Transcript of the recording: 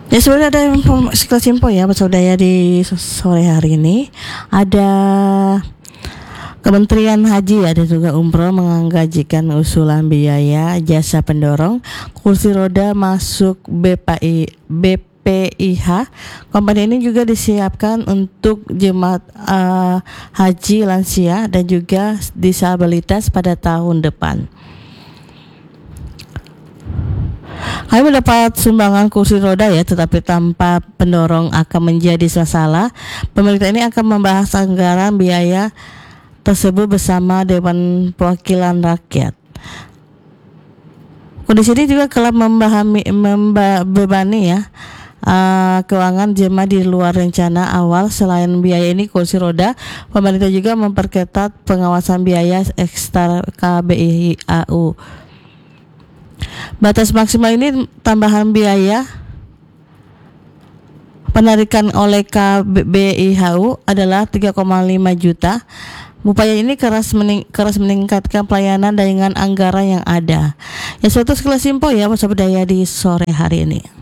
Ya sebenarnya ada informasi sekilas info ya Pak Saudaya di sore hari ini. Ada Kementerian Haji ada juga Umroh menganggajikan usulan biaya jasa pendorong kursi roda masuk BPIH. Komponen ini juga disiapkan untuk jemaah haji lansia dan juga disabilitas pada tahun depan. Kami mendapat sumbangan kursi roda ya, tetapi tanpa pendorong akan menjadi masalah. Pemerintah ini akan membahas anggaran biaya tersebut bersama Dewan Perwakilan Rakyat. Kondisi ini juga telah membebani ya keuangan jemaah di luar rencana awal. Selain biaya ini kursi roda, pemerintah juga memperketat pengawasan biaya ekstra KBIAU. Batas maksimal ini tambahan biaya penarikan oleh KBIHU adalah 3,5 juta. Upaya ini keras meningkatkan pelayanan dengan anggaran yang ada. Ya suatu sekilas info ya Pak Saudara di sore hari ini.